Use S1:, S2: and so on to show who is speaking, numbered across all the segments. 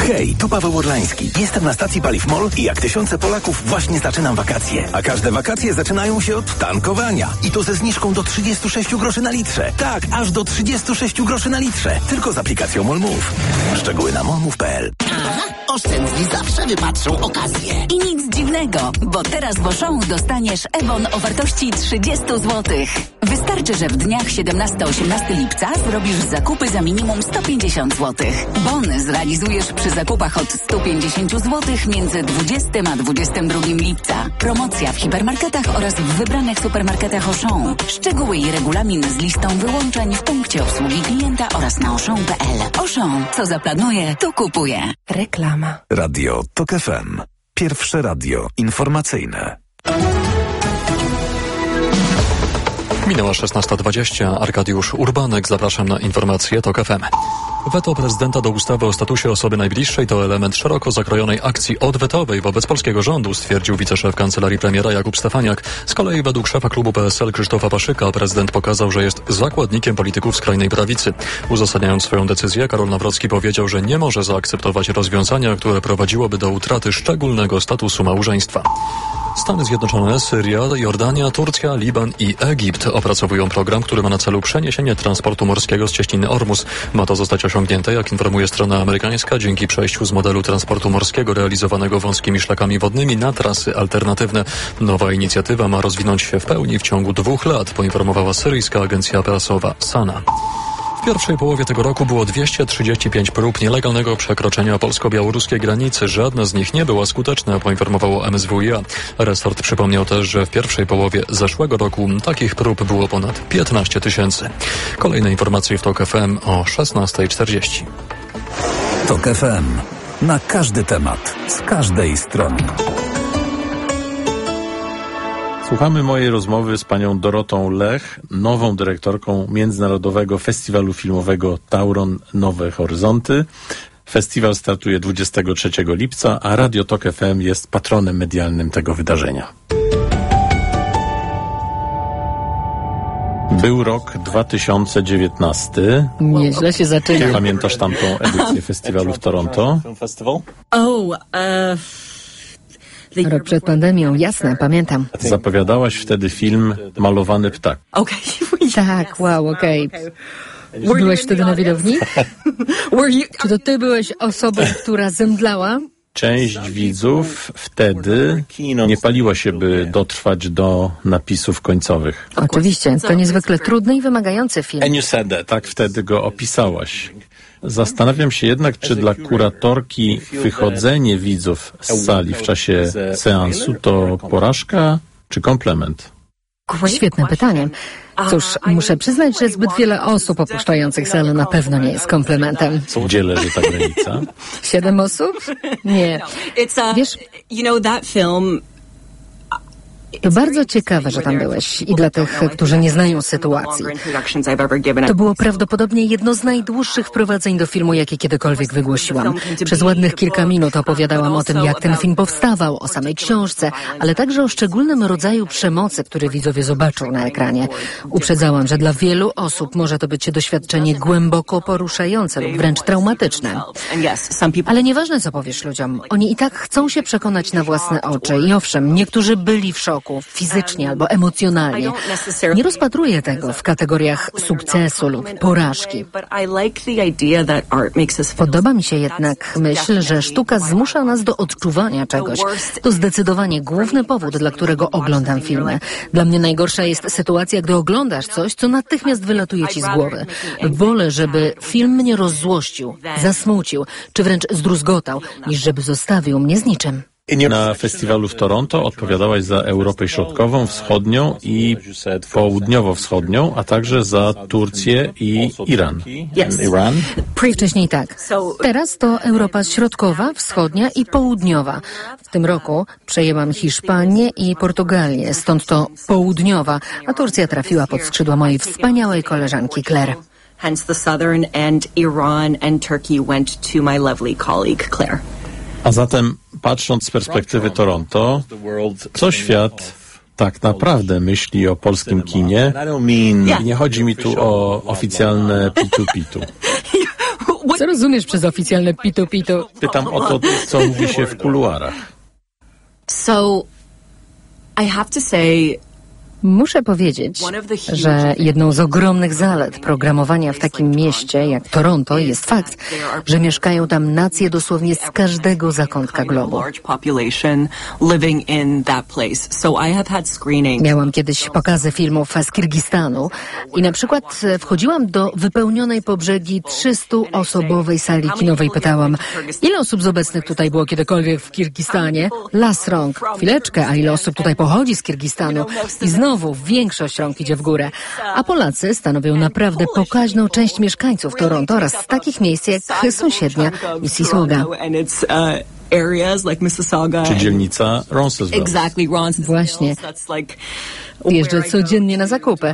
S1: Hej, tu Paweł Orlański. Jestem na stacji Paliw MOL i jak tysiące Polaków właśnie zaczynam wakacje. A każde wakacje zaczynają się od tankowania. I to ze zniżką do 36 groszy na litrze. Tak, aż do 36 groszy na litrze. Tylko z aplikacją MOL Move. Szczegóły na molmove.pl.
S2: Aha, oszczędni zawsze wypatrzą okazję.
S3: I nic dziwnego, bo teraz w Auchan dostaniesz Ebon o wartości 30 zł. Wystarczy, że w dniach 17-18 lipca zrobisz zakupy za minimum 150 zł. Bon zrealizujesz przy zakupach od 150 zł między 20 a 22 lipca. Promocja w hipermarketach oraz w wybranych supermarketach Auchan. Szczegóły i regulamin z listą wyłączeń w punkcie obsługi klienta oraz na auchan.pl. Auchan, co zaplanuje, to kupuje.
S4: Reklama.
S1: Radio TOK FM. Pierwsze radio informacyjne.
S5: Minęła 16:20. Arkadiusz Urbanek, zapraszam na informacje TOK FM. Weto prezydenta do ustawy o statusie osoby najbliższej to element szeroko zakrojonej akcji odwetowej wobec polskiego rządu, stwierdził wiceszef kancelarii premiera Jakub Stefaniak. Z kolei według szefa klubu PSL Krzysztofa Paszyka prezydent pokazał, że jest zakładnikiem polityków skrajnej prawicy. Uzasadniając swoją decyzję, Karol Nawrocki powiedział, że nie może zaakceptować rozwiązania, które prowadziłoby do utraty szczególnego statusu małżeństwa. Stany Zjednoczone, Syria, Jordania, Turcja, Liban i Egipt opracowują program, który ma na celu przeniesienie transportu morskiego z cieśniny Ormus. Ma to zostać osiągnięte, jak informuje strona amerykańska, dzięki przejściu z modelu transportu morskiego realizowanego wąskimi szlakami wodnymi na trasy alternatywne. Nowa inicjatywa ma rozwinąć się w pełni w ciągu 2 lat, poinformowała syryjska agencja prasowa SANA. W pierwszej połowie tego roku było 235 prób nielegalnego przekroczenia polsko-białoruskiej granicy. Żadna z nich nie była skuteczna, poinformowało MSWiA. Resort przypomniał też, że w pierwszej połowie zeszłego roku takich prób było ponad 15 000. Kolejne informacje w TOK FM o 16:40.
S1: TOK FM. Na każdy temat, z każdej strony.
S6: Słuchamy mojej rozmowy z panią Dorotą Lech, nową dyrektorką Międzynarodowego Festiwalu Filmowego Tauron Nowe Horyzonty. Festiwal startuje 23 lipca, a Radio TOK FM jest patronem medialnym tego wydarzenia. Był rok 2019.
S4: Nieźle się zaczyna.
S6: Pamiętasz tamtą edycję festiwalu w Toronto?
S4: Rok przed pandemią, jasne, pamiętam.
S6: Zapowiadałaś wtedy film Malowany ptak.
S4: Tak, wow, okej. Byłeś wtedy na widowni? Czy to ty byłeś osobą, która zemdlała?
S6: Część widzów wtedy nie paliła się, by dotrwać do napisów końcowych.
S4: Oczywiście, to niezwykle trudny i wymagający film.
S6: Tak wtedy go opisałaś. Zastanawiam się jednak, czy dla kuratorki wychodzenie widzów z sali w czasie seansu to porażka czy komplement?
S4: Świetne pytanie. Cóż, muszę przyznać, że zbyt wiele osób opuszczających salę na pewno nie jest komplementem.
S6: Gdzie leży ta granica?
S4: 7 osób? Nie. Wiesz, to bardzo ciekawe, że tam byłeś i dla tych, którzy nie znają sytuacji. To było prawdopodobnie jedno z najdłuższych wprowadzeń do filmu, jakie kiedykolwiek wygłosiłam. Przez ładnych kilka minut opowiadałam o tym, jak ten film powstawał, o samej książce, ale także o szczególnym rodzaju przemocy, który widzowie zobaczą na ekranie. Uprzedzałam, że dla wielu osób może to być doświadczenie głęboko poruszające lub wręcz traumatyczne. Ale nieważne, co powiesz ludziom, oni i tak chcą się przekonać na własne oczy. I owszem, niektórzy byli w szoku, fizycznie albo emocjonalnie. Nie rozpatruję tego w kategoriach sukcesu lub porażki. Podoba mi się jednak myśl, że sztuka zmusza nas do odczuwania czegoś. To zdecydowanie główny powód, dla którego oglądam filmy. Dla mnie najgorsza jest sytuacja, gdy oglądasz coś, co natychmiast wylatuje ci z głowy. Wolę, żeby film mnie rozzłościł, zasmucił, czy wręcz zdruzgotał, niż żeby zostawił mnie z niczym.
S6: Na festiwalu w Toronto odpowiadałaś za Europę Środkową, Wschodnią i Południowo-Wschodnią, a także za Turcję i Iran.
S4: Wcześniej tak. Teraz to Europa Środkowa, Wschodnia i Południowa. W tym roku przejęłam Hiszpanię i Portugalię, stąd to Południowa, a Turcja trafiła pod skrzydła mojej wspaniałej koleżanki Claire.
S7: Hence the Southern and Iran and Turkey went to my lovely colleague Claire.
S6: A zatem, patrząc z perspektywy Toronto, co świat tak naprawdę myśli o polskim kinie? I nie chodzi mi tu o oficjalne pitu-pitu.
S4: Co rozumiesz przez oficjalne pitu-pitu?
S6: Pytam o to, co mówi się w kuluarach.
S7: So, I have to say,
S4: Muszę powiedzieć, że jedną z ogromnych zalet programowania w takim mieście jak Toronto jest fakt, że mieszkają tam nacje dosłownie z każdego zakątka globu. Miałam kiedyś pokazy filmów z Kirgistanu i na przykład wchodziłam do wypełnionej po brzegi 300-osobowej sali kinowej. Pytałam, ile osób z obecnych tutaj było kiedykolwiek w Kirgistanie? Las rąk. Chwileczkę, a ile osób tutaj pochodzi z Kirgistanu? I znowu większość rąk idzie w górę. A Polacy stanowią naprawdę pokaźną część mieszkańców Toronto oraz z takich miejsc jak sąsiednia Mississauga.
S6: Czy dzielnica Roncesvalles.
S4: Właśnie. Jeżdżę codziennie na zakupy.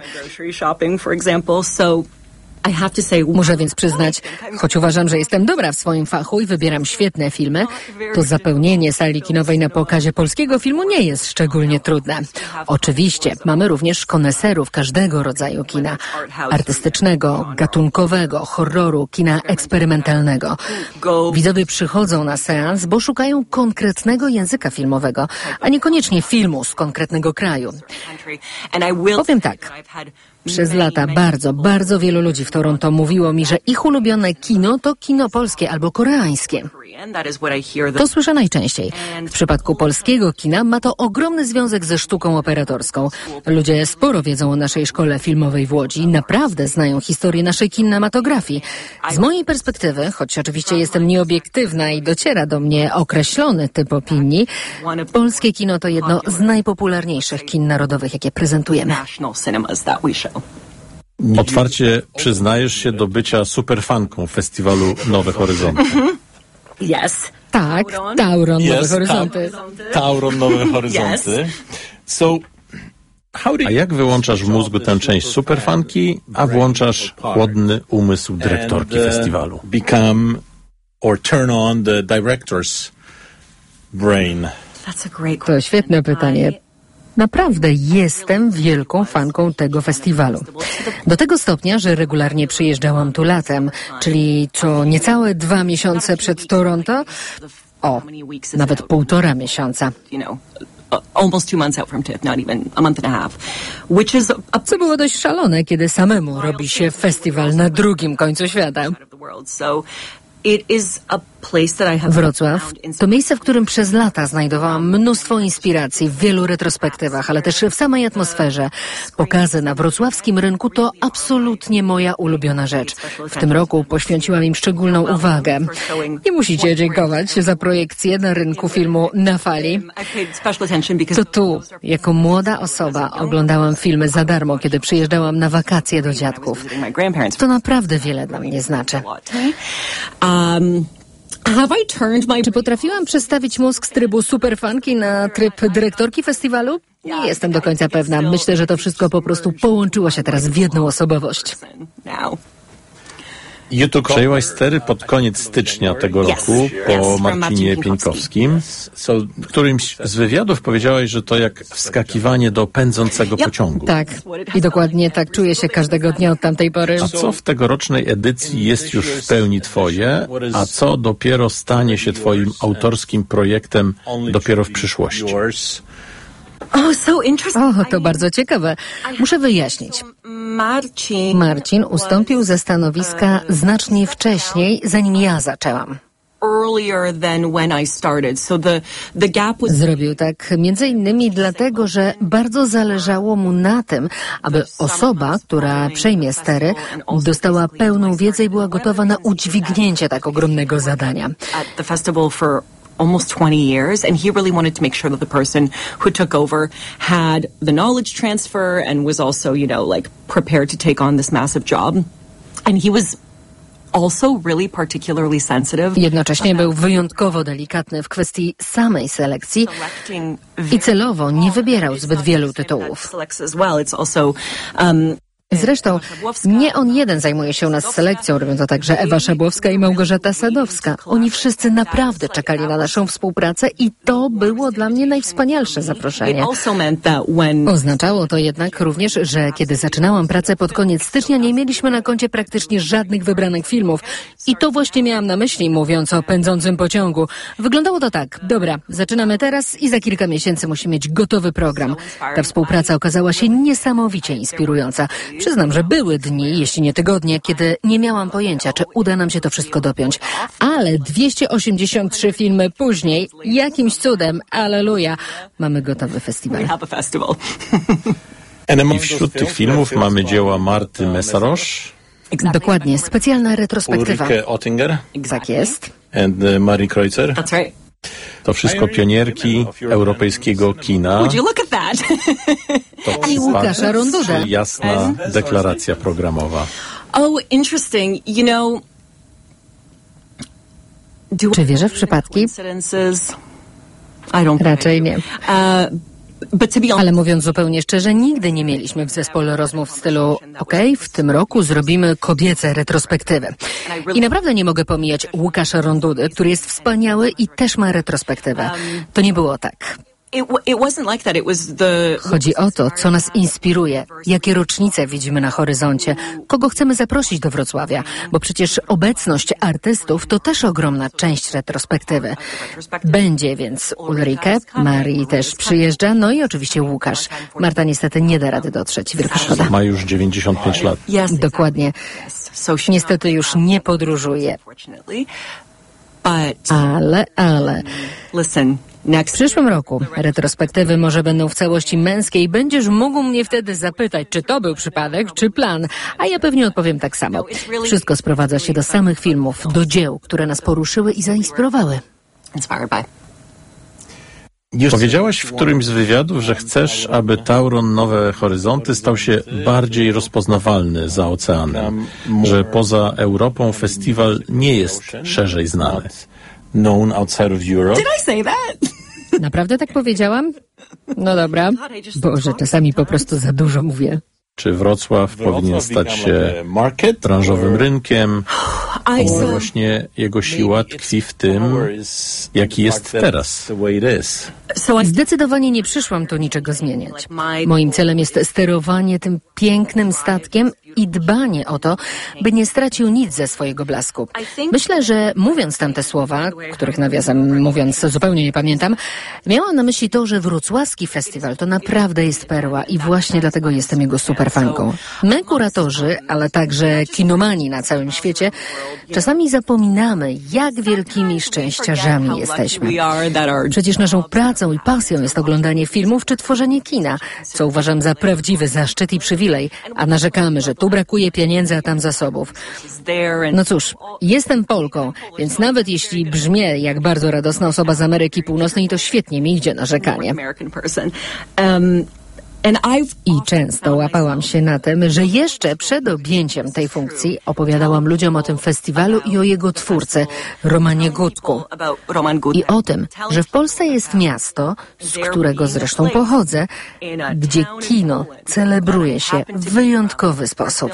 S4: Muszę więc przyznać, choć uważam, że jestem dobra w swoim fachu i wybieram świetne filmy, to zapełnienie sali kinowej na pokazie polskiego filmu nie jest szczególnie trudne. Oczywiście mamy również koneserów każdego rodzaju kina. Artystycznego, gatunkowego, horroru, kina eksperymentalnego. Widzowie przychodzą na seans, bo szukają konkretnego języka filmowego, a niekoniecznie filmu z konkretnego kraju. Powiem tak. Przez lata bardzo wielu ludzi w Toronto mówiło mi, że ich ulubione kino to kino polskie albo koreańskie. To słyszę najczęściej. W przypadku polskiego kina ma to ogromny związek ze sztuką operatorską. Ludzie sporo wiedzą o naszej szkole filmowej w Łodzi i naprawdę znają historię naszej kinematografii. Z mojej perspektywy, choć oczywiście jestem nieobiektywna i dociera do mnie określony typ opinii, polskie kino to jedno z najpopularniejszych kin narodowych, jakie prezentujemy.
S6: Otwarcie przyznajesz się do bycia superfanką festiwalu Nowe Horyzonty.
S4: Tak, Tauron Nowe Horyzonty.
S6: Tauron Nowe Horyzonty. A jak wyłączasz w mózgu tę część superfanki, a włączasz chłodny umysł dyrektorki festiwalu?
S8: Turn on the director's brain.
S4: To świetne pytanie. Naprawdę jestem wielką fanką tego festiwalu. Do tego stopnia, że regularnie przyjeżdżałam tu latem, czyli co niecałe 2 miesiące przed Toronto. Nawet 1,5 miesiąca. Co było dość szalone, kiedy samemu robi się festiwal na drugim końcu świata. Wrocław to miejsce, w którym przez lata znajdowałam mnóstwo inspiracji w wielu retrospektywach, ale też w samej atmosferze. Pokazy na wrocławskim rynku to absolutnie moja ulubiona rzecz. W tym roku poświęciłam im szczególną uwagę. Nie musicie dziękować za projekcję na rynku filmu Na Fali. To tu, jako młoda osoba, oglądałam filmy za darmo, kiedy przyjeżdżałam na wakacje do dziadków. To naprawdę wiele dla mnie znaczy. Czy potrafiłam przestawić mózg z trybu superfanki na tryb dyrektorki festiwalu? Nie jestem do końca pewna. Myślę, że to wszystko po prostu połączyło się teraz w jedną osobowość.
S6: Przejęłaś stery pod koniec stycznia tego roku po Marcinie Pieńkowskim. W którymś z wywiadów powiedziałaś, że to jak wskakiwanie do pędzącego pociągu.
S4: Tak. I dokładnie tak czuję się każdego dnia od tamtej pory.
S6: A co w tegorocznej edycji jest już w pełni twoje, a co dopiero stanie się twoim autorskim projektem dopiero w przyszłości?
S4: To bardzo ciekawe. Muszę wyjaśnić. Marcin ustąpił ze stanowiska znacznie wcześniej, zanim ja zaczęłam. Zrobił tak między innymi dlatego, że bardzo zależało mu na tym, aby osoba, która przejmie stery, dostała pełną wiedzę i była gotowa na udźwignięcie tak ogromnego zadania.
S7: Almost 20 years, and he really wanted to make sure that the person who took over had the knowledge transfer and was also, prepared to take on this massive job. And he was also really particularly sensitive.
S4: Jednocześnie był wyjątkowo delikatny w kwestii samej selekcji i celowo nie wybierał zbyt wielu tytułów. Zresztą nie on jeden zajmuje się u nas selekcją, robią to także Ewa Szabłowska i Małgorzata Sadowska. Oni wszyscy naprawdę czekali na naszą współpracę i to było dla mnie najwspanialsze zaproszenie. Oznaczało to jednak również, że kiedy zaczynałam pracę pod koniec stycznia, nie mieliśmy na koncie praktycznie żadnych wybranych filmów. I to właśnie miałam na myśli, mówiąc o pędzącym pociągu. Wyglądało to tak. Dobra, zaczynamy teraz i za kilka miesięcy musimy mieć gotowy program. Ta współpraca okazała się niesamowicie inspirująca. Przyznam, że były dni, jeśli nie tygodnie, kiedy nie miałam pojęcia, czy uda nam się to wszystko dopiąć. Ale 283 filmy później, jakimś cudem, alleluja, mamy gotowy festiwal.
S6: I wśród tych filmów mamy dzieła Marty Messarosz.
S4: Dokładnie, specjalna retrospektywa.
S8: Ulrike Oettinger.
S4: Tak jest.
S8: And Marie Kreutzer.
S6: To wszystko pionierki europejskiego kina. To
S4: I Łukasza Ronduda.
S6: Jasna deklaracja programowa.
S7: Interesting.
S4: Czy wierzę w przypadki? Raczej nie. Ale mówiąc zupełnie szczerze, nigdy nie mieliśmy w zespole rozmów w stylu w tym roku zrobimy kobiece retrospektywy. I naprawdę nie mogę pomijać Łukasza Rondudy, który jest wspaniały i też ma retrospektywę. To nie było tak. Chodzi o to, co nas inspiruje, jakie rocznice widzimy na horyzoncie, kogo chcemy zaprosić do Wrocławia, bo przecież obecność artystów to też ogromna część retrospektywy. Będzie więc Ulrike, Marii też przyjeżdża, no i oczywiście Łukasz. Marta niestety nie da rady dotrzeć, wielka szkoda.
S6: Ma już 95 lat.
S4: Dokładnie. Niestety już nie podróżuje. Ale... W przyszłym roku retrospektywy może będą w całości męskie i będziesz mógł mnie wtedy zapytać, czy to był przypadek, czy plan. A ja pewnie odpowiem tak samo. Wszystko sprowadza się do samych filmów, do dzieł, które nas poruszyły i zainspirowały.
S6: Powiedziałaś w którymś z wywiadów, że chcesz, aby Tauron Nowe Horyzonty stał się bardziej rozpoznawalny za oceanem, że poza Europą festiwal nie jest szerzej znany.
S8: Known outside of Europe.
S7: Did I say that?
S4: Naprawdę tak powiedziałam? No dobra. Boże, czasami po prostu za dużo mówię.
S6: Czy Wrocław powinien stać się branżowym rynkiem? Może właśnie jego siła tkwi w tym, jaki jest teraz.
S4: Zdecydowanie nie przyszłam tu niczego zmieniać. Moim celem jest sterowanie tym pięknym statkiem i dbanie o to, by nie stracił nic ze swojego blasku. Myślę, że mówiąc tamte słowa, których nawiasem mówiąc zupełnie nie pamiętam, miałam na myśli to, że wrocławski festiwal to naprawdę jest perła i właśnie dlatego jestem jego superfanką. My, kuratorzy, ale także kinomani na całym świecie, czasami zapominamy, jak wielkimi szczęściarzami jesteśmy. Przecież naszą pracą i pasją jest oglądanie filmów czy tworzenie kina, co uważam za prawdziwy zaszczyt i przywilej, a narzekamy, że tu brakuje pieniędzy, a tam zasobów. No cóż, jestem Polką, więc nawet jeśli brzmię jak bardzo radosna osoba z Ameryki Północnej, to świetnie mi idzie narzekanie. I często łapałam się na tym, że jeszcze przed objęciem tej funkcji opowiadałam ludziom o tym festiwalu i o jego twórcy, Romanie Gutku. I o tym, że w Polsce jest miasto, z którego zresztą pochodzę, gdzie kino celebruje się w wyjątkowy sposób.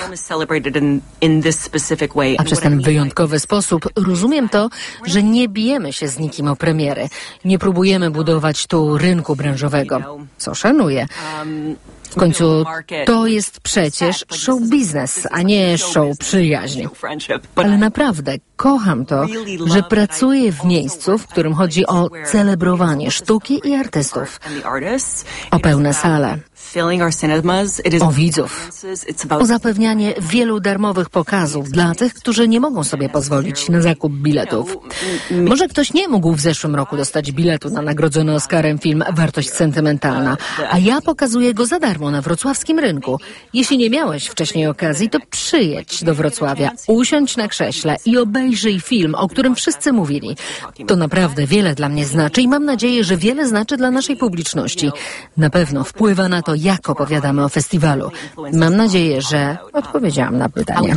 S4: A przez ten wyjątkowy sposób rozumiem to, że nie bijemy się z nikim o premiery. Nie próbujemy budować tu rynku branżowego, co szanuję. W końcu to jest przecież show biznes, a nie show przyjaźni. Ale naprawdę kocham to, że pracuję w miejscu, w którym chodzi o celebrowanie sztuki i artystów. O pełne sale. O widzów. O zapewnianie wielu darmowych pokazów dla tych, którzy nie mogą sobie pozwolić na zakup biletów. Może ktoś nie mógł w zeszłym roku dostać biletu na nagrodzony Oscarem film Wartość sentymentalna, a ja pokazuję go za darmo na wrocławskim rynku. Jeśli nie miałeś wcześniej okazji, to przyjedź do Wrocławia, usiądź na krześle i obejrzyj film, o którym wszyscy mówili. To naprawdę wiele dla mnie znaczy i mam nadzieję, że wiele znaczy dla naszej publiczności. Na pewno wpływa na to, jak opowiadamy o festiwalu. Mam nadzieję, że odpowiedziałam na pytanie.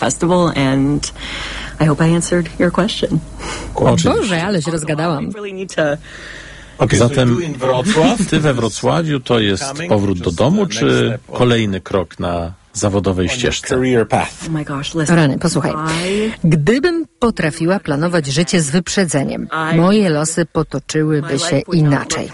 S4: Boże, ale się rozgadałam.
S6: Zatem ty we Wrocławiu to jest powrót do domu, czy kolejny krok na zawodowej ścieżce.
S4: Rany, posłuchaj. Gdybym potrafiła planować życie z wyprzedzeniem, moje losy potoczyłyby się inaczej.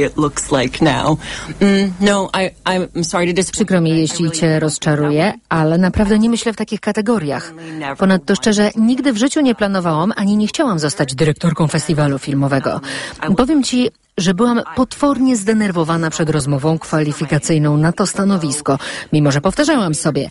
S4: Przykro mi, jeśli cię rozczaruję, ale naprawdę nie myślę w takich kategoriach. Ponadto szczerze, nigdy w życiu nie planowałam, ani nie chciałam zostać dyrektorką festiwalu filmowego. Powiem ci, że byłam potwornie zdenerwowana przed rozmową kwalifikacyjną na to stanowisko, mimo że powtarzałam sobie,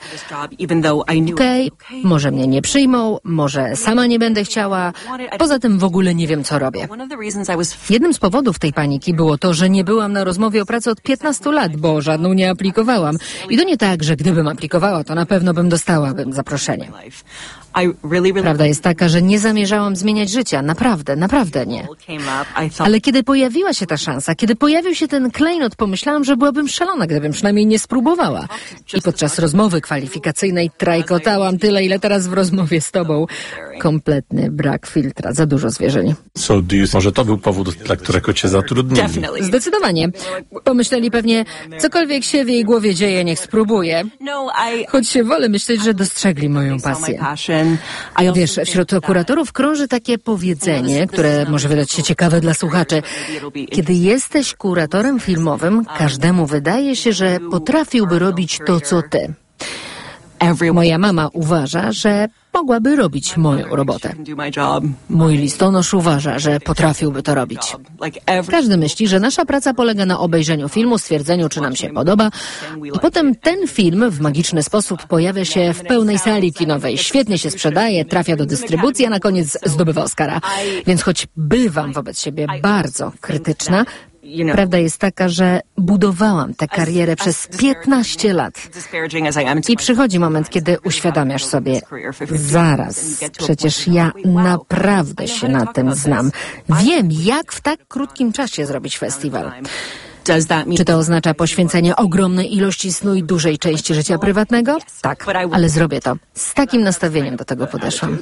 S4: okej, może mnie nie przyjmą, może sama nie będę chciała, poza tym w ogóle nie wiem, co robię. Jednym z powodów tej paniki było to, że nie byłam na rozmowie o pracę od 15 lat, bo żadną nie aplikowałam. I to nie tak, że gdybym aplikowała, to na pewno dostałabym zaproszenie. Prawda jest taka, że nie zamierzałam zmieniać życia. Naprawdę nie. Ale kiedy pojawiła się ta szansa, kiedy pojawił się ten klejnot, pomyślałam, że byłabym szalona, gdybym przynajmniej nie spróbowała. I podczas rozmowy kwalifikacyjnej trajkotałam tyle, ile teraz w rozmowie z tobą. Kompletny brak filtra, za dużo zwierzeń.
S6: Może to był powód, dla którego cię zatrudnili?
S4: Zdecydowanie. Pomyśleli pewnie, cokolwiek się w jej głowie dzieje, niech spróbuje. Choć się wolę myśleć, że dostrzegli moją pasję. Wiesz, wśród kuratorów krąży takie powiedzenie, które może wydać się ciekawe dla słuchaczy. Kiedy jesteś kuratorem filmowym, każdemu wydaje się, że potrafiłby robić to, co ty. Moja mama uważa, że mogłaby robić moją robotę. Mój listonosz uważa, że potrafiłby to robić. Każdy myśli, że nasza praca polega na obejrzeniu filmu, stwierdzeniu, czy nam się podoba, i potem ten film w magiczny sposób pojawia się w pełnej sali kinowej. Świetnie się sprzedaje, trafia do dystrybucji, a na koniec zdobywa Oscara. Więc choć bywam wobec siebie bardzo krytyczna, prawda jest taka, że budowałam tę karierę przez 15 lat. I przychodzi moment, kiedy uświadamiasz sobie, zaraz, przecież ja naprawdę się na tym znam. Wiem, jak w tak krótkim czasie zrobić festiwal. Czy to oznacza poświęcenie ogromnej ilości snu i dużej części życia prywatnego? Tak, ale zrobię to. Z takim nastawieniem do tego podeszłam.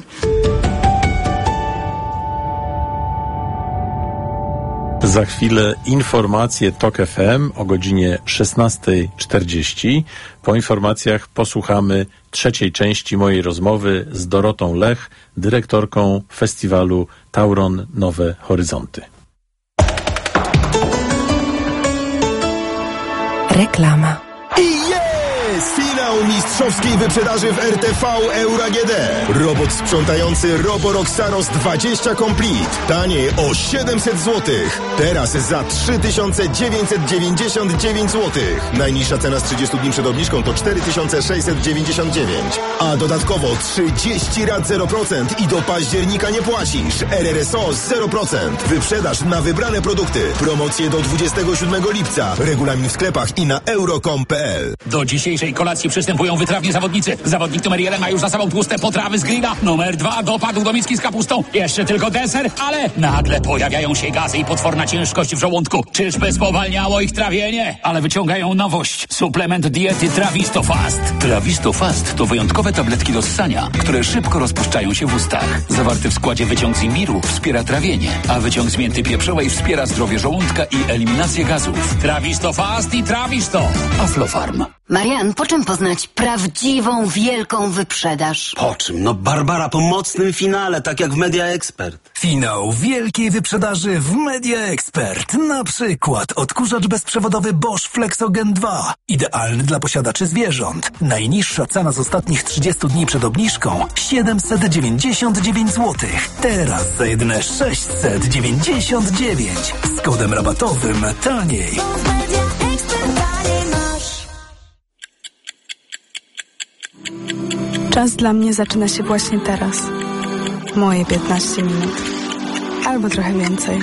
S6: Za chwilę informacje TOK FM o godzinie 16:40. Po informacjach posłuchamy trzeciej części mojej rozmowy z Dorotą Lech, dyrektorką festiwalu Tauron Nowe Horyzonty.
S9: Reklama.
S10: I jest finał mistrzowskiej wyprzedaży w RTV Euro AGD. Robot sprzątający Roborock Saros 20 Complete. Taniej o 700 zł. Teraz za 3999 zł. Najniższa cena z 30 dni przed obniżką to 4699. A dodatkowo 30 rat 0% i do października nie płacisz. RRSO 0%. Wyprzedaż na wybrane produkty. Promocje do 27 lipca. Regulamin w sklepach i na euro.com.pl.
S11: Do dzisiejszej kolacji przystępują wytrawni zawodnicy. Zawodnik numer 1 ma już za sobą tłuste potrawy z grilla. Numer 2 dopadł do miski z kapustą. Jeszcze tylko deser, ale nagle pojawiają się gazy i potworna ciężkość w żołądku. Czyżby spowalniało ich trawienie? Ale wyciągają nowość. Suplement diety Trawisto Fast. Trawisto Fast to wyjątkowe tabletki do ssania, które szybko rozpuszczają się w ustach. Zawarty w składzie wyciąg z imbiru wspiera trawienie, a wyciąg z mięty pieprzowej wspiera zdrowie żołądka i eliminację gazów. Trawisto Fast i Trawisto. Aflofarm.
S12: Marian, po czym poznać prawdziwą, wielką wyprzedaż?
S13: Po czym? No Barbara po mocnym finale, tak jak w Media Expert.
S14: Finał wielkiej wyprzedaży w Media Expert. Na przykład odkurzacz bezprzewodowy Bosch Flexogen 2. Idealny dla posiadaczy zwierząt. Najniższa cena z ostatnich 30 dni przed obniżką 799 zł. Teraz za jedyne 699. Z kodem rabatowym taniej.
S9: Czas dla mnie zaczyna się właśnie teraz. Moje 15 minut. Albo trochę więcej.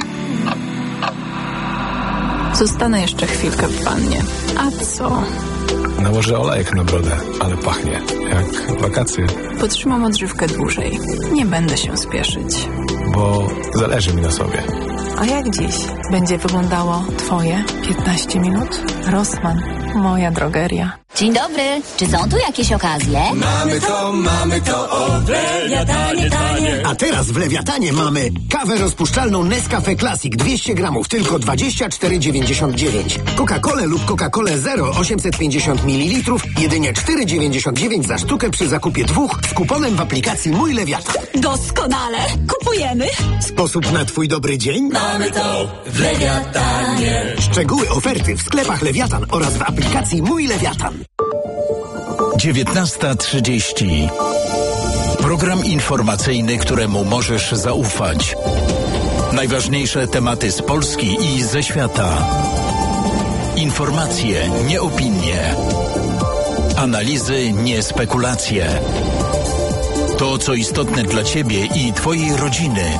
S9: Zostanę jeszcze chwilkę w wannie. A co?
S15: Nałożę olejek na brodę, ale pachnie jak wakacje.
S9: Potrzymam odżywkę dłużej. Nie będę się spieszyć.
S15: Bo zależy mi na sobie.
S9: A jak dziś będzie wyglądało twoje 15 minut? Rossmann, moja drogeria.
S12: Dzień dobry. Czy są tu jakieś okazje?
S16: Mamy to, o, w Lewiatanie tanie.
S2: A teraz w Lewiatanie mamy kawę rozpuszczalną Nescafe Classic 200 gramów, tylko 24,99. Coca-Colę lub Coca-Colę Zero 850 ml, jedynie 4,99 za sztukę przy zakupie 2 z kuponem w aplikacji Mój Lewiatan.
S17: Doskonale. Kupujemy.
S2: Sposób na twój dobry dzień?
S16: Mamy to w Lewiatanie.
S2: Szczegóły oferty w sklepach Lewiatan oraz w aplikacji Mój Lewiatan.
S18: 19:30. Program informacyjny, któremu możesz zaufać. Najważniejsze tematy z Polski i ze świata. Informacje, nie opinie. Analizy, nie spekulacje. To, co istotne dla Ciebie i Twojej rodziny.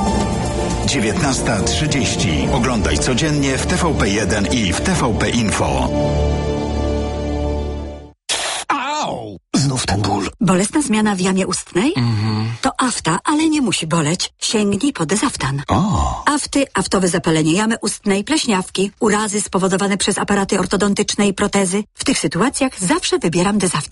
S18: 19:30. Oglądaj codziennie w TVP1 i w TVP Info.
S2: Znów ten ból.
S17: Bolesna zmiana w jamie ustnej? To afta, ale nie musi boleć. Sięgnij po Dezaftan. Afty, aftowe zapalenie jamy ustnej, pleśniawki, urazy spowodowane przez aparaty ortodontyczne i protezy. W tych sytuacjach zawsze wybieram Dezaftan.